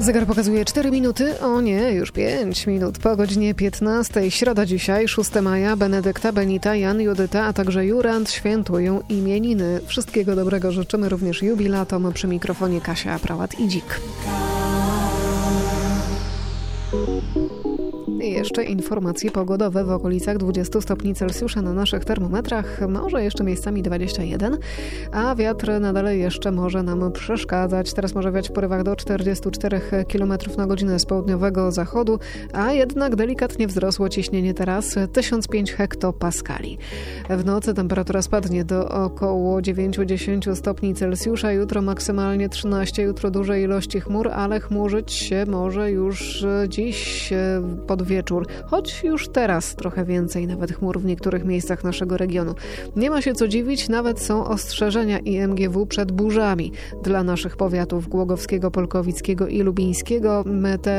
Zegar pokazuje 4 minuty, o nie, już 5 minut po godzinie 15. Środa dzisiaj, 6 maja, Benedykta, Benita, Jan, Judyta, a także Jurand świętują imieniny. Wszystkiego dobrego życzymy również jubilatom. Przy mikrofonie Kasia Prałat-Idzik. I jeszcze informacje pogodowe w okolicach 20 stopni Celsjusza na naszych termometrach, może jeszcze miejscami 21, a wiatr nadal jeszcze może nam przeszkadzać. Teraz może wiać w porywach do 44 km na godzinę z południowego zachodu, a jednak delikatnie wzrosło ciśnienie teraz 1005 hektopaskali. W nocy temperatura spadnie do około 9-10 stopni Celsjusza, jutro maksymalnie 13, jutro duże ilości chmur, ale chmurzyć się może już dziś pod wieczór, choć już teraz trochę więcej nawet chmur w niektórych miejscach naszego regionu. Nie ma się co dziwić, nawet są ostrzeżenia IMGW przed burzami dla naszych powiatów głogowskiego, polkowickiego i lubińskiego.